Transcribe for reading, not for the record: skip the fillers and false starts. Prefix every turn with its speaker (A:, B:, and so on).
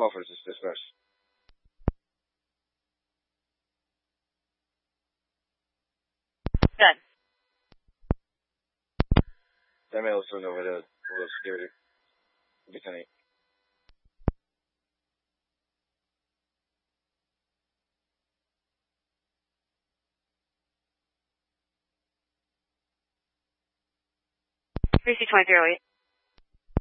A: Mufflers is dismissed.
B: Done.
A: 10 mail is turned over to security. Lieutenant.
B: Tracy 2308.